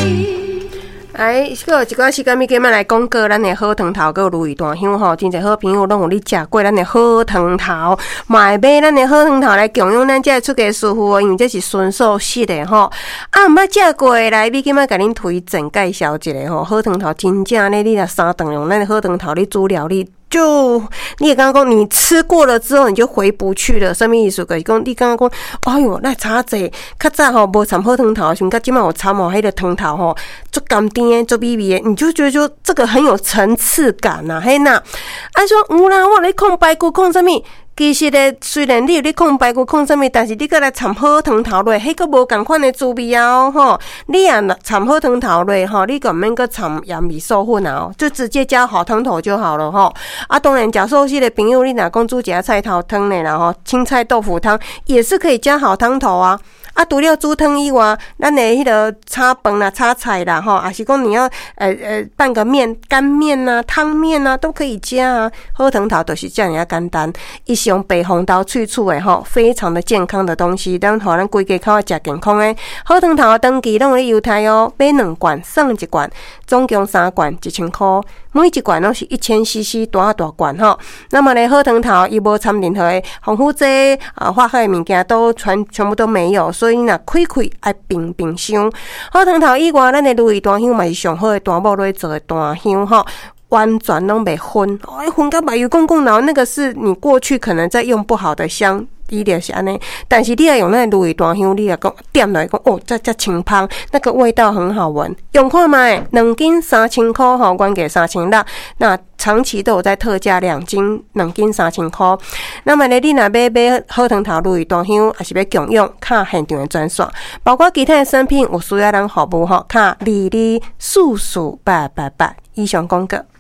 还有一寡时间咪今仔来讲过咱的好糖头，还有如意大香吼，真侪好朋友拢有咧食过咱的好糖头，嘛会买咱的好糖头来供养咱这出家师傅哦，因为这是纯素食的吼。毋捌食过的来，你今仔甲恁推荐介绍一下吼，好糖头真正咧，你若三顿用咱的好糖头咧煮料理。你也刚刚讲，你吃过了之后你就回不去了。什么意思？就是讲你刚刚讲，哎哟，那差济，较早吼无掺好汤头，像甲今麦有掺哦，迄个汤头吼，足甘甜，足美味的，你就觉得说这个很有层次感呐，嘿呐。说有啦，我咧控排骨，控什么？其实咧，虽然你有咧控排骨控什么，但是你搁来掺好汤头落，迄个无共款的滋味啊吼。你啊掺好汤头落吼，你个免搁掺盐米素粉啊，就直接加好汤头就好了吼。当然食素食的朋友，你若讲煮一下菜头汤的啦吼，青菜豆腐汤也是可以加好汤头啊。除了煮汤以外，咱的迄个炒饭啦、炒菜啦，吼，还是讲你要拌个面、干面啊、汤面啊，都可以加啊。好汤头就是这样简单，伊是用白红豆萃取的吼，非常的健康的东西，咱互咱规家口食健康的。好汤头登记拢有咧优待哦，买2罐送1罐，总共3罐1000块，每一罐拢是1000cc 大罐吼。那么咧，好汤头伊无掺任何的防腐剂化学的物件都全部都没有，所以若开爱冰箱。好汤头以外，咱的如意大香嘛是上好的大木类做的大香吼，完全拢袂熏，熏到白油公公老，那个是你过去可能在用不好的香。伊就是安尼，但是你要用那如意大香，你要讲点来讲哦，这清芳，那个味道很好闻。用看卖2斤3000块吼，原价3600，那长期都有在特价2斤3000块。那么呢，你若要买好汤头如意大香，还是要供养，卡现场的专线，包括其他的产品有需要人服务吼，卡22448888。以上广告。